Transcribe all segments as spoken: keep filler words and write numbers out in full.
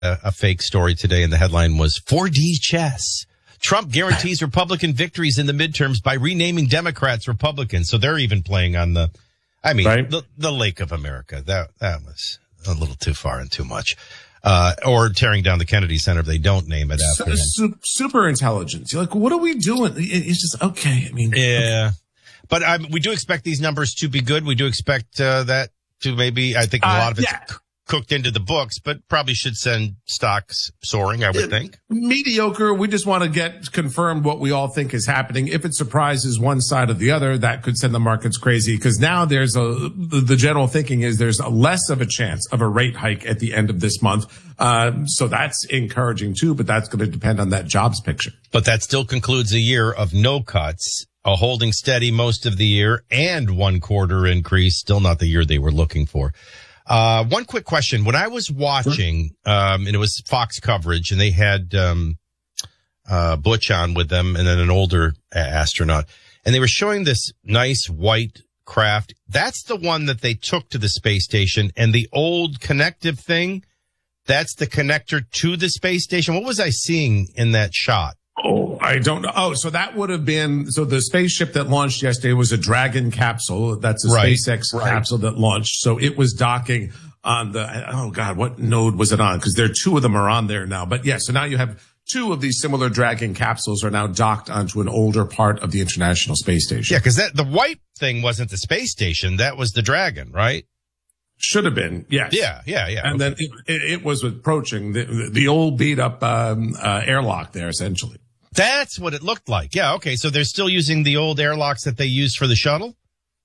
a, a fake story today, and the headline was four D chess. Trump guarantees Republican victories in the midterms by renaming Democrats Republicans. So they're even playing on the, I mean, right. the, the Lake of America. That, that was a little too far and too much. Uh, or tearing down the Kennedy Center if they don't name it after him. Super, super intelligence. You're like, what are we doing? It's just, okay. I mean, yeah. Okay. But um, we do expect these numbers to be good. We do expect uh, that to maybe, I think a lot uh, of it's yeah. c- cooked into the books, but probably should send stocks soaring, I would it, think. Mediocre. We just want to get confirmed what we all think is happening. If it surprises one side or the other, that could send the markets crazy, because now there's a, the, the general thinking is there's a less of a chance of a rate hike at the end of this month. Uh, so that's encouraging too, but that's going to depend on that jobs picture. But that still concludes a year of no cuts, a holding steady most of the year, and one quarter increase. Still not the year they were looking for. Uh, one quick question. When I was watching, um, and it was Fox coverage, and they had, um, uh, Butch on with them, and then an older astronaut, and they were showing this nice white craft. That's the one that they took to the space station, and the old connective thing, that's the connector to the space station. What was I seeing in that shot? Oh, I don't know. Oh, so that would have been, so the spaceship that launched yesterday was a Dragon capsule. That's a right. SpaceX right. capsule that launched. So it was docking on the, oh God, what node was it on? Because there are two of them are on there now. But yeah, so now you have two of these similar Dragon capsules are now docked onto an older part of the International Space Station. Yeah, because that, the white thing wasn't the space station. That was the Dragon, right? Should have been, yes. Yeah, yeah, yeah. And okay. then it, it, it was approaching the, the old beat up, um, uh, airlock there, essentially. That's what it looked like. Yeah, okay. So they're still using the old airlocks that they used for the shuttle?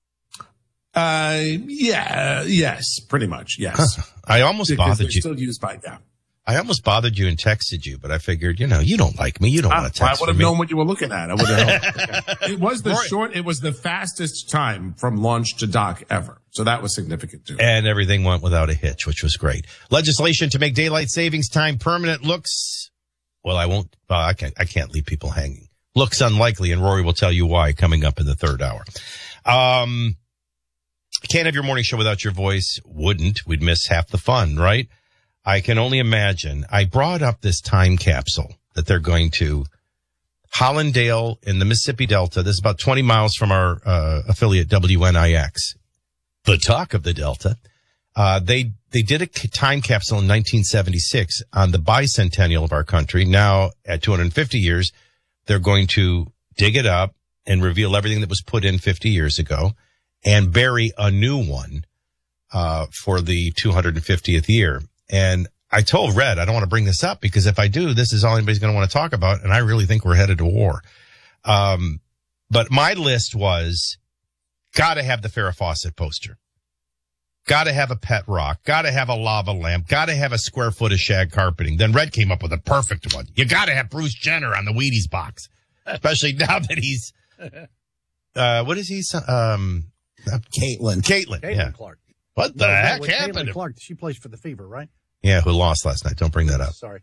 Uh, yeah, yes, pretty much, yes. Huh. I almost because bothered they're you. Still used by now. I almost bothered you and texted you, but I figured, you know, you don't like me. You don't I, want to text I would have me. known what you were looking at. I would have. It was the Rory. short, it was the fastest time from launch to dock ever. So that was significant too. And everything went without a hitch, which was great. Legislation to make daylight savings time permanent looks, well, I won't, uh, I can't, I can't leave people hanging. Looks unlikely, and Rory will tell you why coming up in the third hour. Um, can't have your morning show without your voice. Wouldn't. We'd miss half the fun, right? I can only imagine. I brought up this time capsule that they're going to Hollandale in the Mississippi Delta. This is about twenty miles from our uh, affiliate W N I X. The talk of the Delta. Uh, they, they did a time capsule in nineteen seventy-six on the bicentennial of our country. Now at two hundred fifty years, they're going to dig it up and reveal everything that was put in fifty years ago and bury a new one, uh, for the two hundred fiftieth year. And I told Red, I don't want to bring this up because if I do, this is all anybody's going to want to talk about. And I really think we're headed to war. Um, but my list was got to have the Farrah Fawcett poster. Got to have a pet rock. Got to have a lava lamp. Got to have a square foot of shag carpeting. Then Red came up with a perfect one. You got to have Bruce Jenner on the Wheaties box, especially now that he's, uh, what is he? Um, Caitlin. Caitlin. Caitlin yeah. Clark. What the no, heck no, happened? Caitlin Clark, she plays for the Fever, right? Yeah, who lost last night. Don't bring that up. Sorry.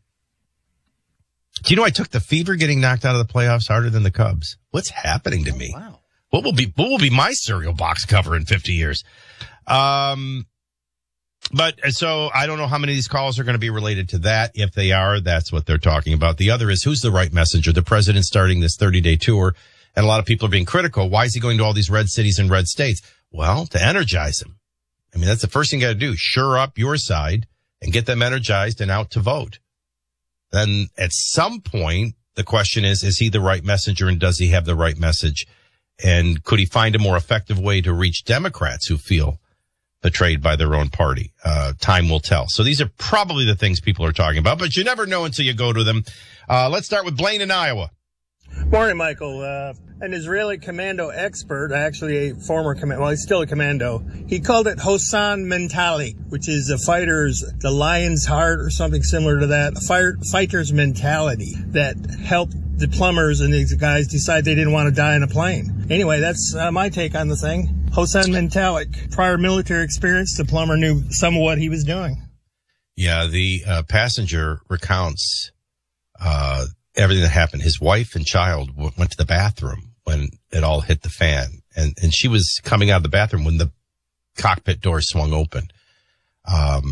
Do you know I took the Fever getting knocked out of the playoffs harder than the Cubs? What's happening to oh, me? Wow. What will be, what will be my cereal box cover in fifty years? Um, but so I don't know how many of these calls are going to be related to that. If they are, that's what they're talking about. The other is who's the right messenger? The president's starting this thirty day tour and a lot of people are being critical. Why is he going to all these red cities and red states? Well, to energize them. I mean, that's the first thing you got to do. Shore up your side and get them energized and out to vote. Then at some point, the question is, is he the right messenger and does he have the right message? And could he find a more effective way to reach Democrats who feel betrayed by their own party? Uh, time will tell. So these are probably the things people are talking about, but you never know until you go to them. Uh, let's start with Blaine in Iowa. Morning, Michael. Uh, an Israeli commando expert, actually a former commando, well, he's still a commando. He called it Hosan mentality, which is a fighter's, the lion's heart or something similar to that, a fire, fighter's mentality that helped the plumbers and these guys decide they didn't want to die in a plane. Anyway, that's uh, my take on the thing. Hosan mentalic. Prior military experience, the plumber knew some of what he was doing. Yeah, the uh, passenger recounts uh everything that happened. His wife and child w- went to the bathroom when it all hit the fan. And, and she was coming out of the bathroom when the cockpit door swung open. Um,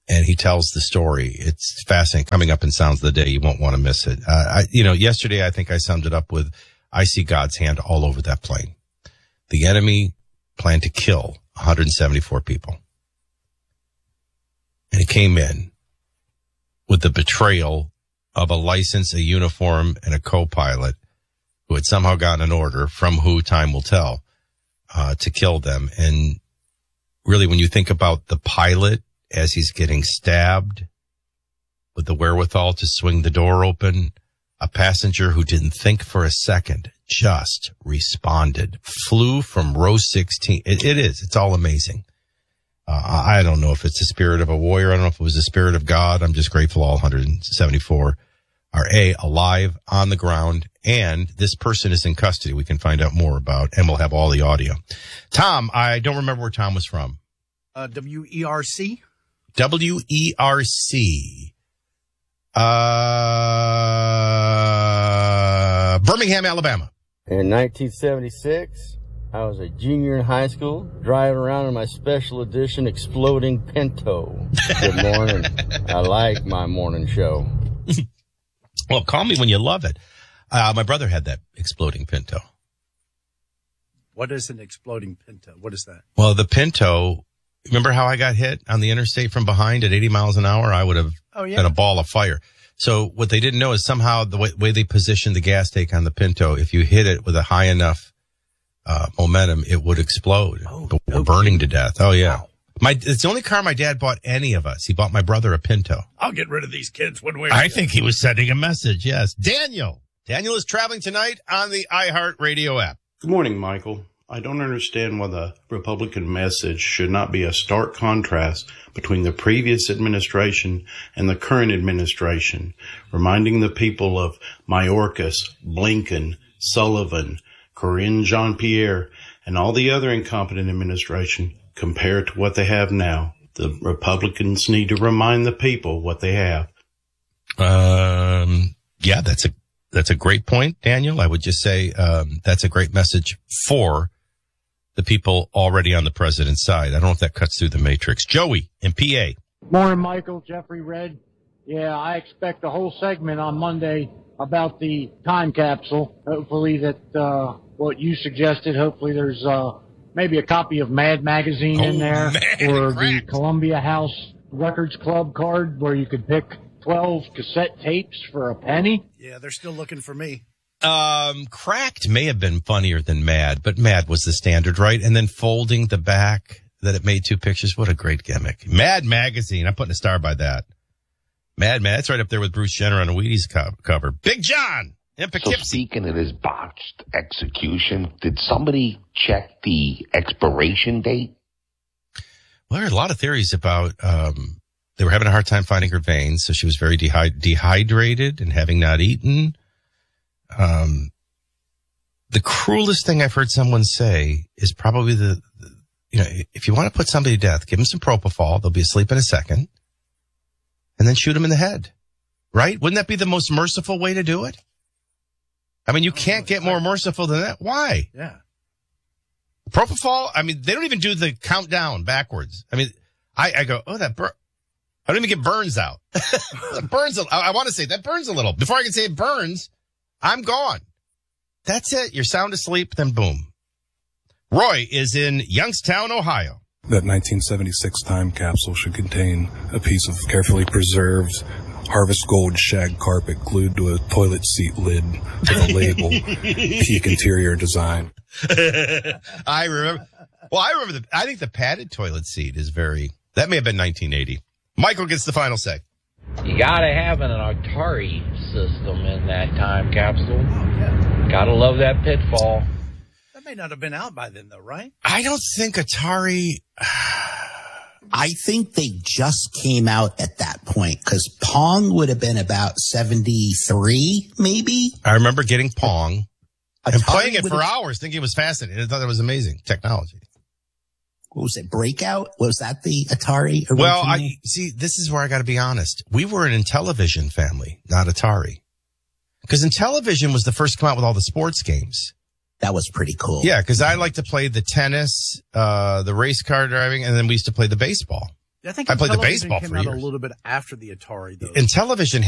and he tells the story. It's fascinating. Coming up in Sounds of the Day, you won't want to miss it. Uh, I, you know, yesterday I think I summed it up with, I see God's hand all over that plane. The enemy planned to kill one hundred seventy-four people. And he came in with the betrayal of a license, a uniform, and a co-pilot who had somehow gotten an order from who time will tell, uh, to kill them. And really, when you think about the pilot as he's getting stabbed with the wherewithal to swing the door open, a passenger who didn't think for a second just responded, flew from row sixteen. It, it is. It's all amazing. Uh, I don't know if it's the spirit of a warrior. I don't know if it was the spirit of God. I'm just grateful all one hundred seventy-four are A, alive on the ground, and this person is in custody. We can find out more about, and we'll have all the audio. Tom, I don't remember where Tom was from. Uh, W E R C? W E R C. Uh, Birmingham, Alabama. In nineteen seventy-six, I was a junior in high school, driving around in my special edition exploding Pinto. Good morning. I like my morning show. Well, call me when you love it. Uh, my brother had that exploding Pinto. What is an exploding Pinto? What is that? Well, the Pinto, remember how I got hit on the interstate from behind at eighty miles an hour? I would have oh, yeah. been a ball of fire. So what they didn't know is somehow the way, way they positioned the gas tank on the Pinto, if you hit it with a high enough uh, momentum, it would explode. Oh, but we're no burning kidding. to death. Oh, yeah. Wow. My, it's the only car my dad bought any of us. He bought my brother a Pinto. I'll get rid of these kids one way or I think he was sending a message, yes. Daniel. Daniel is traveling tonight on the iHeartRadio app. Good morning, Michael. I don't understand why the Republican message should not be a stark contrast between the previous administration and the current administration, reminding the people of Mayorkas, Blinken, Sullivan, Corinne Jean-Pierre, and all the other incompetent administration compared to what they have now. The Republicans need to remind the people what they have. Um, yeah, that's a, that's a great point, Daniel. I would just say, um, that's a great message for the people already on the president's side. I don't know if that cuts through the matrix. Joey in P A. Morning, Michael. Jeffrey Red. Yeah, I expect a whole segment on Monday about the time capsule. Hopefully that, uh, what you suggested, hopefully there's, uh, maybe a copy of Mad Magazine in Oh, there, man, or the cracked. Columbia House Records Club card where you could pick twelve cassette tapes for a penny. Yeah, they're still looking for me. Um, Cracked may have been funnier than Mad, but Mad was the standard, right? And then folding the back that it made two pictures. What a great gimmick. Mad Magazine. I'm putting a star by that. Mad Mad. That's right up there with Bruce Jenner on a Wheaties co- cover. Big John in So Poughkeepsie. speaking of this botched execution, did somebody check the expiration date? Well, there are a lot of theories about, um, they were having a hard time finding her veins, so she was very dehy- dehydrated and having not eaten. Um, the cruelest thing I've heard someone say is probably the, the, you know, if you want to put somebody to death, give them some propofol. They'll be asleep in a second, and then shoot them in the head. Right? Wouldn't that be the most merciful way to do it? I mean, you can't get more merciful than that. Why? Yeah. Propofol, I mean, they don't even do the countdown backwards. I mean, I, I go, oh, that burn. I don't even get burns out. That burns. A, I, I want to say that burns a little. Before I can say it burns, I'm gone. That's it. You're sound asleep, then boom. Roy is in Youngstown, Ohio. That nineteen seventy-six time capsule should contain a piece of carefully preserved Harvest Gold shag carpet glued to a toilet seat lid with a label, Peak Interior Design. I remember. Well, I remember the, I think the padded toilet seat is very, that may have been nineteen eighty. Michael gets the final say. You gotta have an Atari system in that time capsule. Oh, yeah. Gotta love that pitfall. That may not have been out by then, though, right? I don't think Atari. I think they just came out at that point because Pong would have been about seventy-three, maybe. I remember getting Pong and Atari playing it would for have- hours, thinking it was fascinating. I thought it was amazing technology. What was it? Breakout? Was that the Atari? Well, original? I see. This is where I got to be honest. We were an Intellivision family, not Atari, because Intellivision was the first to come out with all the sports games. That was pretty cool. Yeah, because I like to play the tennis, uh, the race car driving, and then we used to play the baseball. I think I played the television baseball came for out years. a little bit after the Atari, though. And television